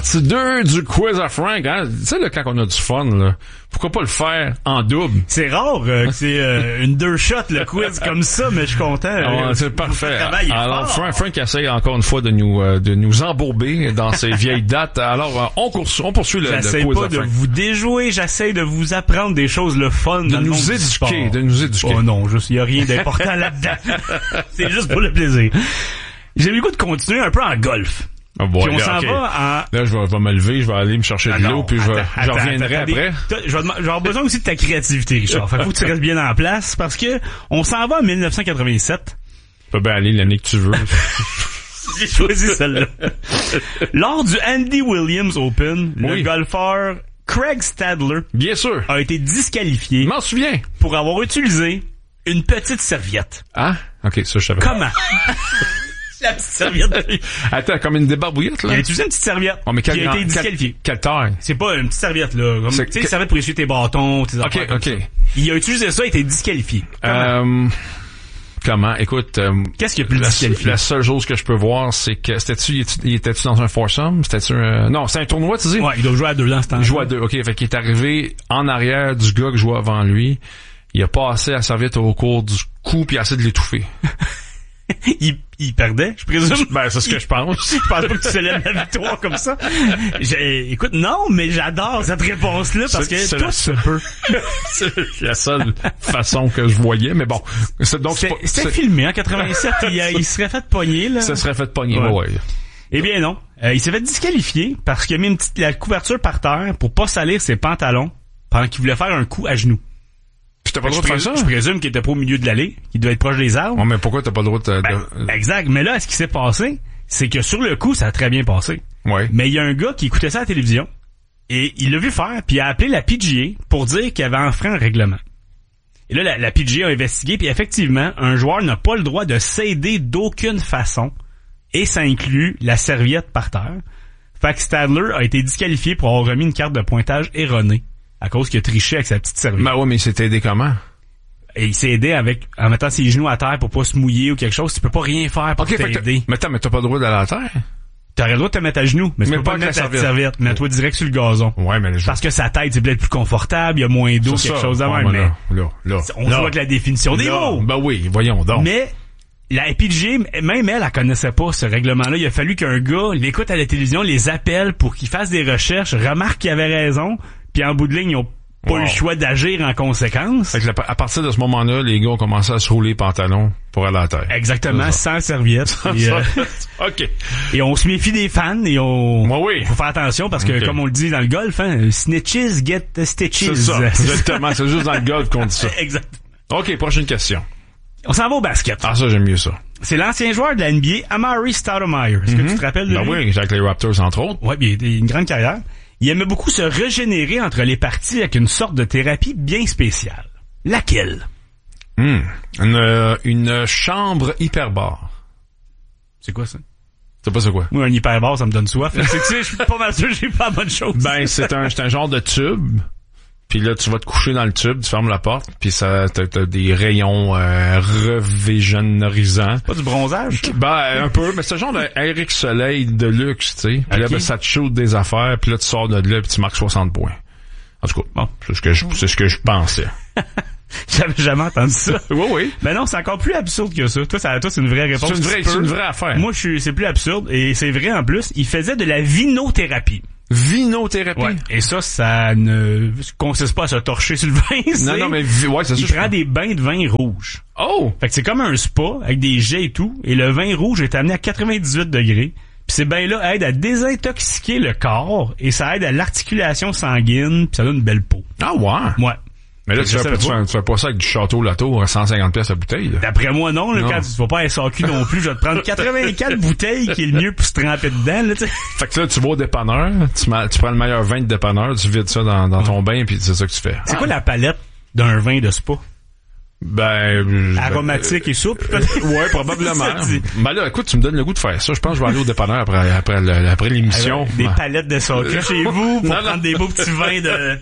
partie 2 du quiz à Frank, hein. Tu sais, là, quand on a du fun, là, pourquoi pas le faire en double? C'est rare que c'est une 2 shots le quiz comme ça, mais je suis content. C'est parfait. Alors, fort. Frank essaye encore une fois de nous embourber dans ces vieilles dates. Alors, on poursuit le quiz J'essaie pas de vous déjouer, j'essaie de vous apprendre des choses le fun de nous éduquer. Oh non, il y a rien d'important là-dedans. C'est juste pour le plaisir. J'ai le goût de continuer un peu en golf. Oh boy, puis on s'en va en... Là, je vais me lever, je vais aller me chercher de l'eau, puis je reviendrai après. Je vais avoir besoin aussi de ta créativité, Richard. Faut que tu restes bien en place, parce que on s'en va en 1987. Tu peux bien aller l'année que tu veux. J'ai choisi celle-là. Lors du Andy Williams Open, le golfeur Craig Stadler, bien sûr, a été disqualifié. Je m'en souviens. Pour avoir utilisé une petite serviette. Ah? Ok, ça je savais. Comment? La petite serviette. Attends, comme une débarbouillette, là? Il a utilisé une petite serviette. Oh, mais qui a été disqualifié. Quelle taille? C'est pas une petite serviette, là. Tu sais, une serviette pour essuyer tes bâtons, tes affaires. Ok. Il a utilisé ça, il a été disqualifié. Comment? Écoute, qu'est-ce qu'il a pu le disqualifier? La seule chose que je peux voir, c'est que il était-tu dans un foursome? C'était-tu non, c'est un tournoi, tu dis? Ouais, il doit jouer à 2 dans ce temps-là. Il joue à 2, ok. Fait qu'il est arrivé en arrière du gars qui jouait avant lui. Il a passé la serviette au cours du coup puis il a essayé de l'étouffer. il perdait, je présume. Ben, c'est ce que je pense. Je pense pas que tu célèbres la victoire comme ça. Écoute, non, mais j'adore cette réponse-là parce que tout se peut. C'est la seule façon que je voyais, mais bon. C'était filmé en 87, il serait fait pogner, là. Ça serait fait pogner, ouais. Eh bien non. Il s'est fait disqualifier parce qu'il a mis la couverture par terre pour pas salir ses pantalons pendant qu'il voulait faire un coup à genoux. Puis t'as pas le droit de faire ça? Je présume qu'il était pas au milieu de l'allée, qu'il devait être proche des arbres. Ouais, mais pourquoi t'as pas le droit de... Exact. Mais là, ce qui s'est passé, c'est que sur le coup, ça a très bien passé. Ouais. Mais il y a un gars qui écoutait ça à la télévision, et il l'a vu faire, puis il a appelé la PGA pour dire qu'il avait enfreint un règlement. Et là, la PGA a investigué, puis effectivement, un joueur n'a pas le droit de s'aider d'aucune façon, et ça inclut la serviette par terre. Fait que Stadler a été disqualifié pour avoir remis une carte de pointage erronée. À cause qu'il a triché avec sa petite serviette. Ben ouais, mais il s'est aidé comment? Et il s'est aidé en mettant ses genoux à terre pour pas se mouiller ou quelque chose. Tu peux pas rien faire pour t'aider. Mais t'as pas le droit d'aller à terre? T'aurais le droit de te mettre à genoux, mais tu peux pas mettre ta serviette. Mets-toi direct sur le gazon. Ouais, mais parce que sa tête, c'est peut-être plus confortable, il y a moins d'eau, quelque chose de même. Mais on joue avec la définition des mots. Ben oui, voyons donc. Mais la PGA, même elle connaissait pas ce règlement-là. Il a fallu qu'un gars l'écoute à la télévision, les appelle pour qu'il fasse des recherches, remarque qu'il avait raison. Puis en bout de ligne, ils ont pas eu le choix d'agir en conséquence. Fait que à partir de ce moment-là, les gars ont commencé à se rouler les pantalons pour aller à la terre. Exactement, sans serviette. OK. Et on se méfie des fans et on... Oui. Faut faire attention parce que, comme on le dit dans le golf, hein, snitches get stitches. C'est ça, exactement. C'est juste dans le golf qu'on dit ça. Exact. OK, prochaine question. On s'en va au basket. Ah, ça, j'aime mieux ça. C'est l'ancien joueur de la NBA, Amari Stoudemire. Est-ce que tu te rappelles de lui? Oui, avec les Raptors, entre autres. Ouais, il a une grande carrière. Il aimait beaucoup se régénérer entre les parties avec une sorte de thérapie bien spéciale. Laquelle? Une chambre hyperbare. C'est quoi ça? C'est pas c'est quoi? Moi, un hyperbare, ça me donne soif. C'est que je suis pas mal sûr que j'ai pas la bonne chose. Ben, c'est un genre de tube. Puis là, tu vas te coucher dans le tube, tu fermes la porte, puis ça, t'as des rayons revégénorisants. Pas du bronzage? Ben, un peu, mais c'est un genre de Eric Soleil de luxe, tu sais. Puis là, ben, ça te shoot des affaires, puis là, tu sors de là, puis tu marques 60 points. En tout cas, bon, c'est ce que je pensais. J'avais jamais entendu ça. Oui. Ben non, c'est encore plus absurde que ça. Toi, c'est une vraie réponse. C'est une vraie affaire. Moi, c'est plus absurde, et c'est vrai en plus. Il faisait de la vinothérapie. Vinothérapie. Ouais. Et ça ne consiste pas à se torcher sur le vin. Non, mais c'est ça. Il prend des bains de vin rouge. Oh! Fait que c'est comme un spa avec des jets et tout. Et le vin rouge est amené à 98 degrés. Puis ces bains-là aident à désintoxiquer le corps et ça aide à l'articulation sanguine. Puis ça donne une belle peau. Ah ouais? Ouais. Mais là, tu fais pas ça avec du Château Latour à 150 pièces la bouteille, là. D'après moi, non, là, quand tu vas pas à SAQ non plus, je vais te prendre 84 bouteilles qui est le mieux pour se tremper dedans, là, tu sais. Fait que là, tu vas au dépanneur, tu prends le meilleur vin de dépanneur, tu vides ça dans ton bain, puis c'est ça que tu fais. C'est quoi la palette d'un vin de spa? Aromatique et souple, peut-être? Ouais, probablement. Ben là, écoute, tu me donnes le goût de faire ça. Je pense que je vais aller au dépanneur après l'émission. Des palettes de SAQ chez vous pour prendre des beaux petits vins de...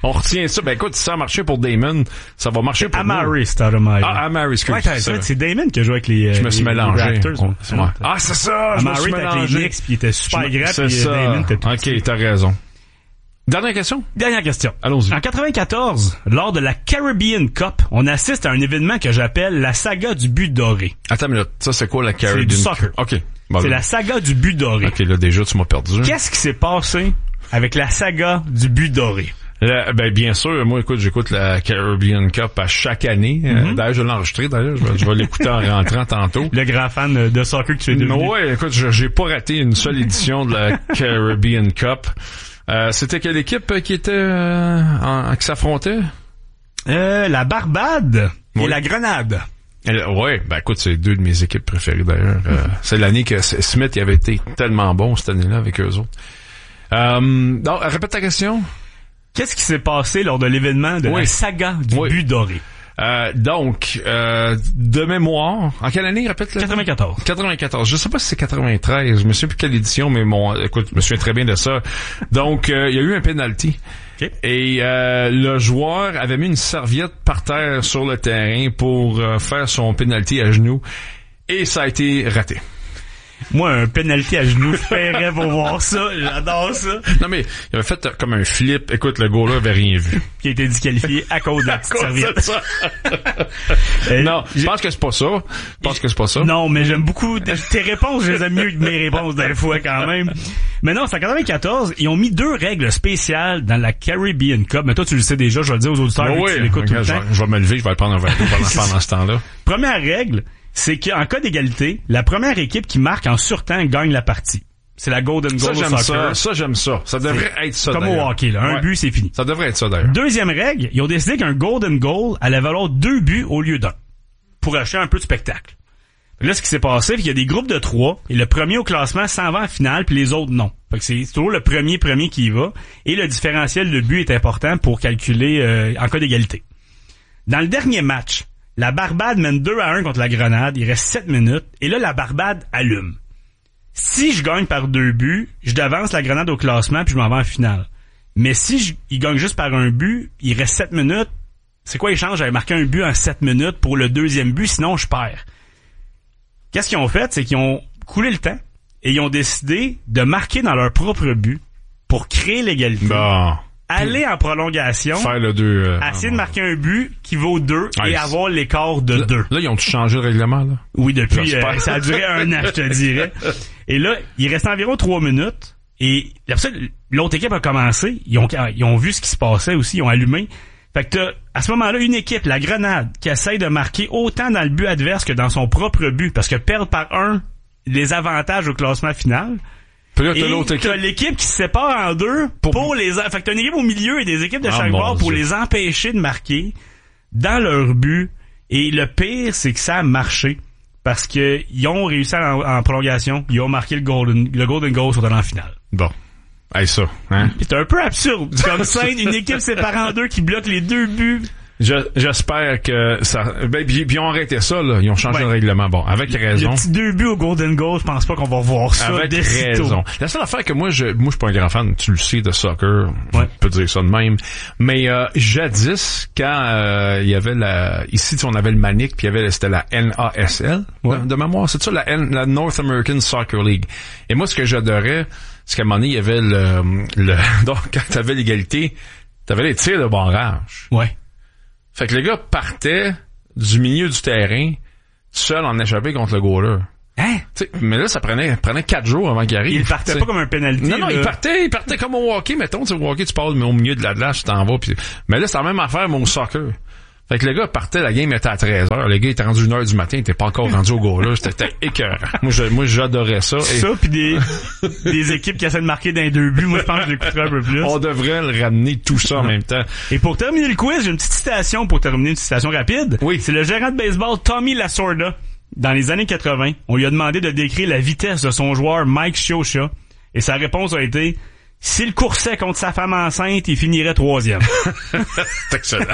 On retient ça. Ben écoute, si ça a marché pour Damon, ça va marcher pour Amari Stoudemire. Ah, Amari, excuse. Ouais, c'est Damon qui a joué avec les Je me suis mélangé. Raptors. Ouais. Ah, c'est ça! Amari était avec les Knicks, puis il était super grand, puis Damon était tout OK, t'as raison. Dernière question? Dernière question. Allons-y. En 94, lors de la Caribbean Cup, on assiste à un événement que j'appelle la saga du but doré. Attends une minute. Ça, c'est quoi la Caribbean? C'est du soccer. OK. Bon, c'est la saga du but doré. OK, là, déjà, tu m'as perdu. Qu'est-ce qui s'est passé avec la saga du but doré? Ben bien sûr, moi j'écoute la Caribbean Cup à chaque année. D'ailleurs, je l'ai enregistré, je vais l'écouter en rentrant tantôt. Le grand fan de soccer que tu es devenu. Ouais, écoute, j'ai pas raté une seule édition de la Caribbean Cup. C'était quelle équipe qui était qui s'affrontait? La Barbade et la Grenade. Ouais, ben écoute, c'est deux de mes équipes préférées d'ailleurs. C'est l'année que Smith avait été tellement bon cette année-là avec eux autres. Donc, répète ta question. Qu'est-ce qui s'est passé lors de l'événement de la saga du but doré? Donc, de mémoire, en quelle année, répète-le? 94. 94. Je sais pas si c'est 93. Je me souviens plus quelle édition, mais écoute, je me souviens très bien de ça. Donc, il y a eu un penalty. Okay. Et le joueur avait mis une serviette par terre sur le terrain pour faire son penalty à genoux. Et ça a été raté. Moi, un penalty à genoux, je paierais pour voir ça. J'adore ça. Non, mais il avait fait comme un flip. Écoute, le gars-là avait rien vu. Qui a été disqualifié à cause de la petite serviette. Non, je pense que c'est pas ça. Non, mais j'aime beaucoup tes réponses. Je les aime mieux que mes réponses des fois quand même. Mais non, c'est en 94. Ils ont mis 2 règles spéciales dans la Caribbean Cup. Mais toi, tu le sais déjà. Je vais le dire aux auditeurs. Oui, tu l'écoutes tout le temps. Je vais me lever. Je vais aller prendre un verre d'eau pendant ce temps-là. Première règle, c'est qu'en cas d'égalité, la première équipe qui marque en surtemps gagne la partie. C'est la Golden Goal au soccer. Ça, j'aime ça. Ça devrait être ça, comme d'ailleurs. au hockey, là. Un but, c'est fini. Ça devrait être ça, d'ailleurs. Deuxième règle, ils ont décidé qu'un Golden Goal allait valoir 2 buts au lieu d'1. Pour acheter un peu de spectacle. Là, ce qui s'est passé, c'est qu'il y a des groupes de 3, et le premier au classement s'en va en finale, puis les autres, non. Fait que c'est toujours le premier qui y va, et le différentiel de but est important pour calculer en cas d'égalité. Dans le dernier match, la Barbade mène 2-1 contre la Grenade. Il reste 7 minutes. Et là, la Barbade allume. Si je gagne par 2 buts, je devance la Grenade au classement puis je m'en vais en finale. Mais si il gagne juste par 1 but, il reste 7 minutes. C'est quoi l'échange? J'avais marqué un but en 7 minutes pour le deuxième but, sinon je perds. Qu'est-ce qu'ils ont fait? C'est qu'ils ont coulé le temps et ils ont décidé de marquer dans leur propre but pour créer l'égalité. Bon. Aller en prolongation, faire le 2, essayer de marquer un but qui vaut 2 et avoir l'écart de 2. Là, ils ont changé le règlement, là? Oui, depuis, ça a duré 1 an, je te dirais. Et là, il reste environ 3 minutes. Et l'autre équipe a commencé. Ils ont vu ce qui se passait aussi. Ils ont allumé. Fait que à ce moment-là, une équipe, la Grenade, qui essaye de marquer autant dans le but adverse que dans son propre but. Parce que perdre par 1 les avantages au classement final. Puis là, t'as l'équipe qui se sépare en 2 pour les... Fait que t'as une équipe au milieu et des équipes de chaque bord pour les empêcher de marquer dans leur but. Et le pire, c'est que ça a marché. Parce que ils ont réussi en prolongation. Ils ont marqué le Golden Goal sur le en finale. Bon. Hey, ça, hein? C'est un peu absurde. Comme scène, une équipe séparée en 2 qui bloque les 2 buts. J'espère que ça... Ben, puis ils ont arrêté ça, là. Ils ont changé le règlement. Bon, avec raison. Le petit 2 buts au Golden Goal, je pense pas qu'on va voir ça. Avec raison. La seule affaire que moi, je suis pas un grand fan, tu le sais, de soccer. On peut dire ça de même. Mais, jadis, quand, il y avait ici, on avait le Manic, puis c'était la NASL. De mémoire, c'est ça, la North American Soccer League. Et moi, ce que j'adorais, c'est qu'à un moment donné, il y avait donc, quand t'avais l'égalité, t'avais les tirs de barrage. Ouais. Fait que les gars partaient du milieu du terrain, seuls en échappé contre le goaler. Hein? T'sais, mais là, ça prenait 4 jours avant qu'il arrive. Il partait pas comme un penalty. Non, il partait comme au hockey, mettons. Au hockey, tu parles au milieu de la glace, tu t'en vas. Mais là, c'est la même affaire, mais au soccer. Fait que le gars partait, la game était à 13h. Le gars était rendu 1h du matin, il était pas encore rendu au goaler. C'était écœurant. Moi, j'adorais ça. Ça, pis des équipes qui essaient de marquer dans les 2 buts. Moi, je pense que je l'écouterais un peu plus. On devrait le ramener tout ça en même temps. Et pour terminer le quiz, j'ai une petite citation une citation rapide. Oui. C'est le gérant de baseball Tommy Lasorda. Dans les années 80, on lui a demandé de décrire la vitesse de son joueur Mike Scioscia. Et sa réponse a été: s'il coursait contre sa femme enceinte, il finirait 3e. C'est excellent.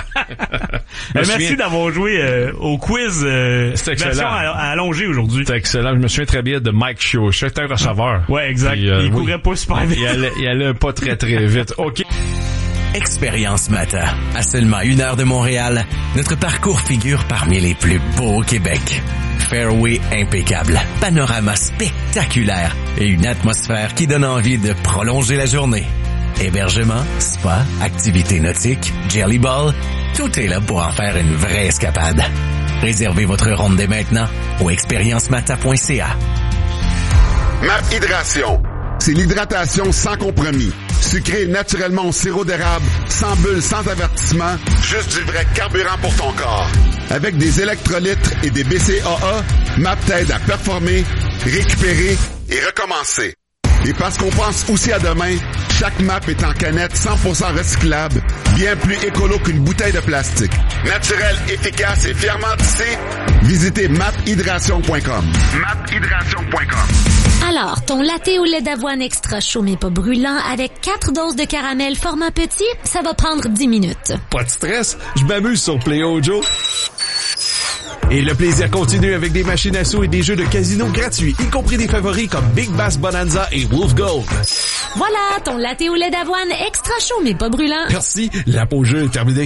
Merci d'avoir joué au quiz version allongée aujourd'hui. C'est excellent. Je me souviens très bien de Mike Scioscia. C'était un receveur. Ouais, exact. Il courait pas super vite. Il allait pas très très vite. OK. Expérience Mata. À seulement 1 heure de Montréal, notre parcours figure parmi les plus beaux au Québec. Fairway impeccable, panorama spectaculaire et une atmosphère qui donne envie de prolonger la journée. Hébergement, spa, activités nautiques, jelly ball, tout est là pour en faire une vraie escapade. Réservez votre ronde dès maintenant au expériencemata.ca. MAP Hydration. C'est l'hydratation sans compromis. Sucré naturellement au sirop d'érable, sans bulles, sans avertissement, juste du vrai carburant pour ton corps. Avec des électrolytes et des BCAA, MAP t'aide à performer, récupérer et recommencer. Et parce qu'on pense aussi à demain, chaque MAP est en canette 100% recyclable, bien plus écolo qu'une bouteille de plastique. Naturel, efficace et fièrement tissé, visitez maphydration.com. maphydration.com. Alors, ton latte au lait d'avoine extra chaud mais pas brûlant avec 4 doses de caramel format petit, ça va prendre 10 minutes. Pas de stress, je m'amuse sur Play-O Joe. Et le plaisir continue avec des machines à sous et des jeux de casino gratuits, y compris des favoris comme Big Bass Bonanza et Wolf Gold. Voilà, ton latte au lait d'avoine extra chaud mais pas brûlant. Merci, la pause jeu est terminée.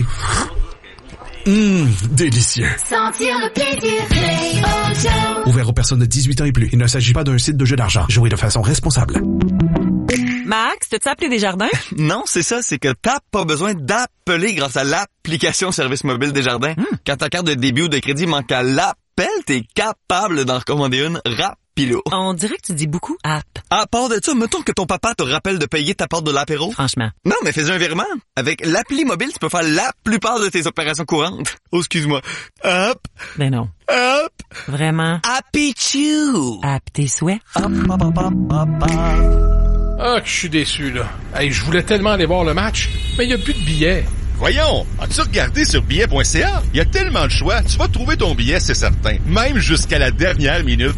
Délicieux. Sentir le plaisir, Play-O Joe. Ouvert aux personnes de 18 ans et plus. Il ne s'agit pas d'un site de jeu d'argent. Jouez de façon responsable. Max, t'as-tu appelé Desjardins? Non, c'est ça, c'est que t'as pas besoin d'appeler grâce à l'application Service Mobile Desjardins. Quand ta carte de débit ou de crédit manque à l'appel, t'es capable d'en recommander une rapilo. On dirait que tu dis beaucoup app. À part de ça, mettons que ton papa te rappelle de payer ta part de l'apéro. Franchement. Non, mais fais un virement. Avec l'appli mobile, tu peux faire la plupart de tes opérations courantes. Oh, excuse-moi. Hop. Ben non. Hop. Vraiment. Happy-choo. App tes souhaits. Hop, hop, hop, hop, hop, hop. Ah, que je suis déçu, là. Hey, je voulais tellement aller voir le match, mais il n'y a plus de billets. Voyons, as-tu regardé sur billet.ca? Il y a tellement de choix, tu vas trouver ton billet, c'est certain. Même jusqu'à la dernière minute.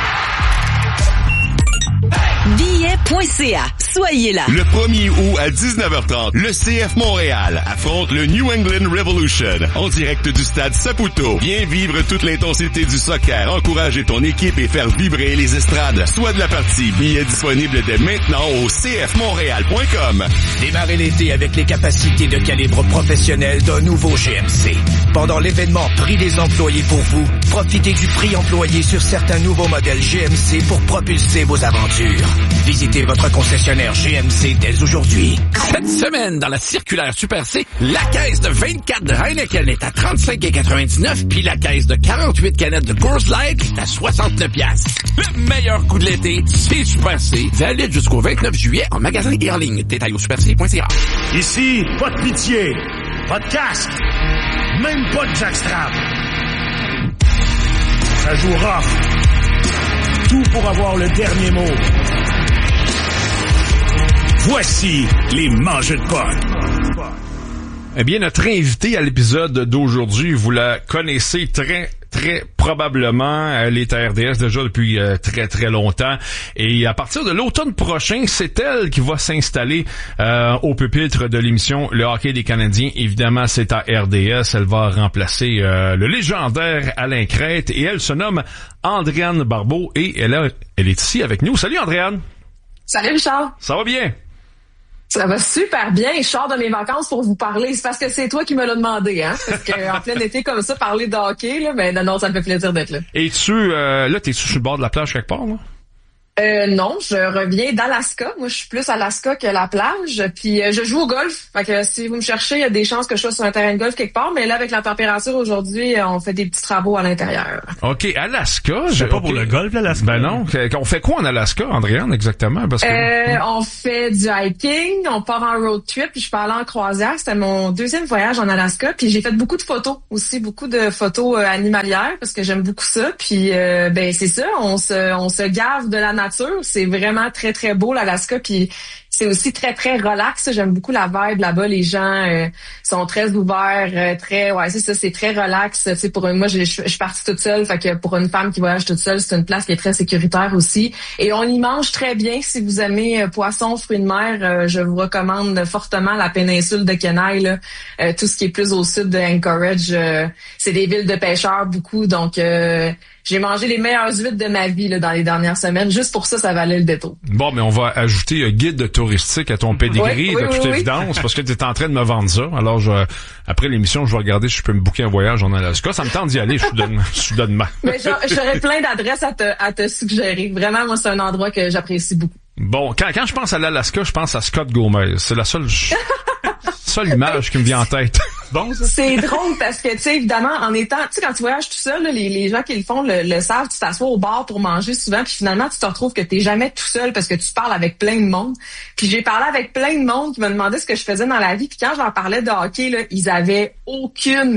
Billet.ca. Soyez là. Le 1er août à 19h30, le CF Montréal affronte le New England Revolution en direct du stade Saputo. Viens vivre toute l'intensité du soccer, encourager ton équipe et faire vibrer les estrades. Soit de la partie, billets disponibles dès maintenant au cfmontréal.com. Démarrez l'été avec les capacités de calibre professionnel d'un nouveau GMC. Pendant l'événement Prix des employés pour vous, profitez du prix employé sur certains nouveaux modèles GMC pour propulser vos aventures. Visitez votre concessionnaire GMC dès aujourd'hui. Cette semaine, dans la circulaire Super C, la caisse de 24 de Heineken est à 35,99 puis la caisse de 48 canettes de Coors Light est à 69 piastres. Le meilleur coup de l'été, c'est Super C. Valide jusqu'au 29 juillet en magasin et en ligne. Détail au superc.ca. Ici, pas de pitié, pas de casque, même pas de jackstrap. Ça joue rough. Tout pour avoir le dernier mot. Voici les mangeux de potes. Eh bien, notre invitée à l'épisode d'aujourd'hui, vous la connaissez très probablement. Elle est à RDS déjà depuis très longtemps. Et à partir de l'automne prochain, c'est elle qui va s'installer au pupitre de l'émission Le Hockey des Canadiens. Évidemment, c'est à RDS. Elle va remplacer le légendaire Alain Crête. Et elle se nomme Andréane Barbeau. Et elle est ici avec nous. Salut Andréane! Salut Richard! Ça va bien? Ça va super bien. Je sors de mes vacances pour vous parler. C'est parce que c'est toi qui me l'as demandé, hein? Parce qu'en plein été comme ça, parler de hockey, là, ben non, ça me fait plaisir d'être là. Et t'es-tu sur le bord de la plage quelque part, là? Non, je reviens d'Alaska. Moi, je suis plus Alaska que la plage. Puis je joue au golf. Fait que si vous me cherchez, il y a des chances que je sois sur un terrain de golf quelque part. Mais là, avec la température aujourd'hui, on fait des petits travaux à l'intérieur. OK, Alaska. C'est pas pour le golf, l'Alaska. Ben non. On fait quoi en Alaska, Andréane, exactement? Parce que... on fait du hiking, on part en road trip, puis je peux aller en croisière. C'était mon deuxième voyage en Alaska. Puis j'ai fait beaucoup de photos aussi, beaucoup de photos animalières parce que j'aime beaucoup ça. Puis ben c'est ça, on se gave de la nature. C'est vraiment très beau l'Alaska, puis c'est aussi très relax. J'aime beaucoup la vibe là-bas. Les gens sont très ouverts, c'est ça, c'est très relax. Tu sais, moi, je suis partie toute seule, fait que pour une femme qui voyage toute seule, c'est une place qui est très sécuritaire aussi. Et on y mange très bien. Si vous aimez poisson, fruits de mer, je vous recommande fortement la péninsule de Kenai. Là. Tout ce qui est plus au sud de Anchorage, c'est des villes de pêcheurs beaucoup, donc. J'ai mangé les meilleures huîtres de ma vie là, dans les dernières semaines. Juste pour ça valait le détour. Bon, mais on va ajouter guide de tourisme humoristique, à ton pedigree, de toute évidence, parce que tu es en train de me vendre ça. Alors, après l'émission, je vais regarder si je peux me booker un voyage en Alaska. Ça me tente d'y aller, soudainement. Mais j'aurais plein d'adresses à te suggérer. Vraiment, moi, c'est un endroit que j'apprécie beaucoup. Bon, quand je pense à l'Alaska, je pense à Scott Gomez. C'est la seule image qui me vient en tête. Bon, ça. C'est drôle parce que, tu sais, évidemment, en étant, tu sais, quand tu voyages tout seul, là, les gens qui le font le savent, tu t'assois au bar pour manger souvent, puis finalement, tu te retrouves que t'es jamais tout seul parce que tu parles avec plein de monde. Puis j'ai parlé avec plein de monde qui me demandait ce que je faisais dans la vie, puis quand je leur parlais de hockey, là, ils avaient aucune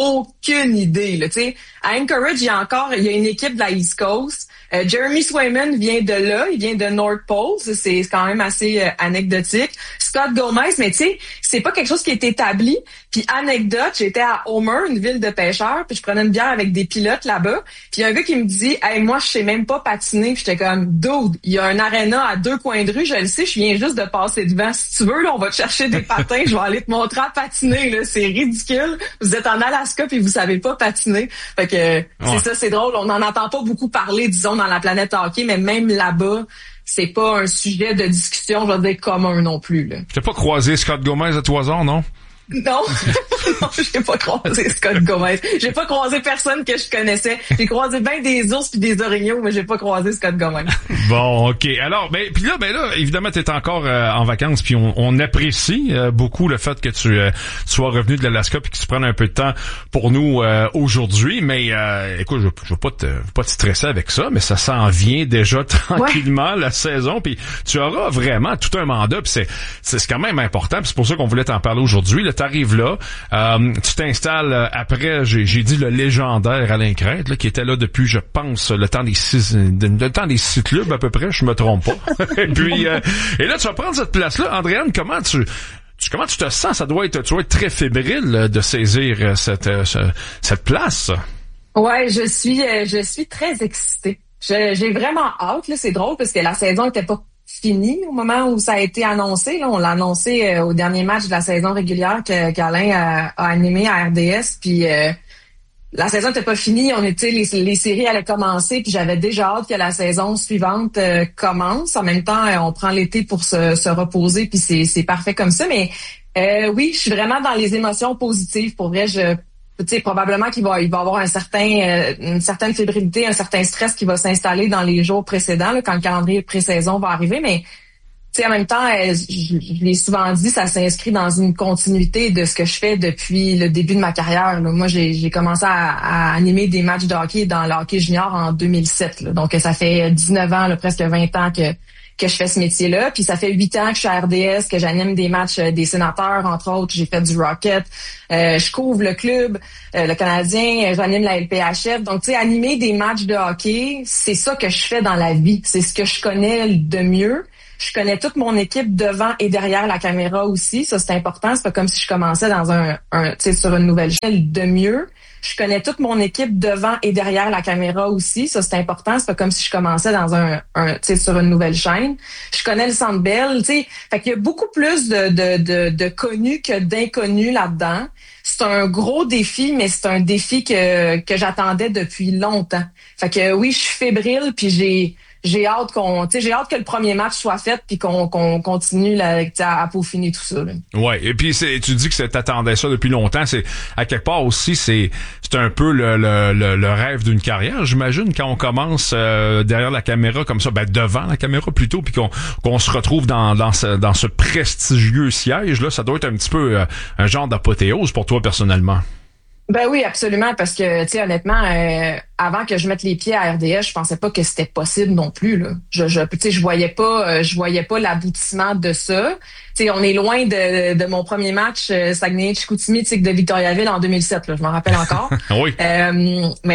idée, là, tu sais. À Anchorage, il y a une équipe de la East Coast. Jeremy Swayman vient de là, il vient de North Pole, c'est quand même assez anecdotique. Scott Gomez, mais tu sais, c'est pas quelque chose qui est établi. Puis anecdote, j'étais à Homer, une ville de pêcheurs, puis je prenais une bière avec des pilotes là-bas. Puis il y a un gars qui me dit « Hey, moi, je sais même pas patiner. » Puis j'étais comme « Dude, il y a un aréna à 2 coins de rue, je le sais, je viens juste de passer devant. Si tu veux, là, on va te chercher des patins, je vais aller te montrer à patiner. Là, c'est ridicule. Vous êtes en Alaska puis vous savez pas patiner. » Fait que c'est ça, c'est drôle. On n'en entend pas beaucoup parler, disons, dans la planète hockey, mais même là-bas, c'est pas un sujet de discussion, je veux dire, commun non plus. Là. Tu n'as pas croisé Scott Gomez à Toison, non? Non, non, j'ai pas croisé Scott Gomez. J'ai pas croisé personne que je connaissais. J'ai croisé bien des ours puis des orignaux, mais j'ai pas croisé Scott Gomez. Bon, ok. Alors, puis là, évidemment, t'es encore en vacances, puis on apprécie beaucoup le fait que tu sois revenu de l'Alaska puis que tu prennes un peu de temps pour nous aujourd'hui. Mais écoute, je veux pas te stresser avec ça, mais ça s'en vient déjà tranquillement la saison. Puis tu auras vraiment tout un mandat. Puis c'est quand même important. Puis c'est pour ça qu'on voulait t'en parler aujourd'hui. Là, t'arrives là, tu t'installes après, j'ai dit le légendaire Alain Crête, là, qui était là depuis, je pense, le temps des 6 clubs à peu près, je me trompe pas. Et puis, et là, tu vas prendre cette place-là. Andréane, comment tu te sens? Tu dois être très fébrile de saisir cette place. Ouais, je suis très excitée. J'ai vraiment hâte, là, c'est drôle parce que la saison était pas fini au moment où ça a été annoncé. Là, on l'a annoncé au dernier match de la saison régulière qu'Alain a animé à RDS. Puis la saison n'était pas finie. On était les séries allaient commencer. Puis j'avais déjà hâte que la saison suivante commence. En même temps, on prend l'été pour se reposer. Puis c'est parfait comme ça. Mais oui, je suis vraiment dans les émotions positives. Pour vrai, tu sais, probablement qu'il va y avoir une certaine fébrilité, un certain stress qui va s'installer dans les jours précédents, là, quand le calendrier de pré-saison va arriver. Mais tu sais, en même temps, je l'ai souvent dit, ça s'inscrit dans une continuité de ce que je fais depuis le début de ma carrière. Là. Moi, j'ai commencé à animer des matchs de hockey dans le hockey junior en 2007. Là. Donc, ça fait 19 ans, là, presque 20 ans que je fais ce métier-là. Puis ça fait 8 ans que je suis à RDS, que j'anime des matchs des sénateurs, entre autres. J'ai fait du Rocket. Je couvre le club, le Canadien. J'anime la LPHF. Donc, tu sais, animer des matchs de hockey, c'est ça que je fais dans la vie. C'est ce que je connais de mieux. Je connais toute mon équipe devant et derrière la caméra aussi. Ça, c'est important. C'est pas comme si je commençais dans tu sais, sur une nouvelle chaîne de mieux. Je connais toute mon équipe devant et derrière la caméra aussi. Ça, c'est important. C'est pas comme si je commençais dans tu sais, sur une nouvelle chaîne. Je connais le Centre Bell, tu sais. Fait qu'il y a beaucoup plus de connus que d'inconnus là-dedans. C'est un gros défi, mais c'est un défi que j'attendais depuis longtemps. Fait que oui, je suis fébrile, puis j'ai hâte que le premier match soit fait puis qu'on continue à peaufiner tout ça. Là. Ouais, et puis tu dis que t'attendais ça depuis longtemps, c'est à quelque part aussi c'est un peu le rêve d'une carrière, j'imagine, quand on commence derrière la caméra comme ça, devant la caméra plutôt, puis qu'on se retrouve dans ce prestigieux siège là, ça doit être un petit peu un genre d'apothéose pour toi personnellement. Ben oui, absolument, parce que, tu sais, honnêtement, avant que je mette les pieds à RDS, je pensais pas que c'était possible non plus, là. Tu sais, je voyais pas l'aboutissement de ça. Tu sais, on est loin de mon premier match Saguenay-Chicoutimi, tu sais, de Victoriaville en 2007, là. Je m'en rappelle encore. Oui. Mais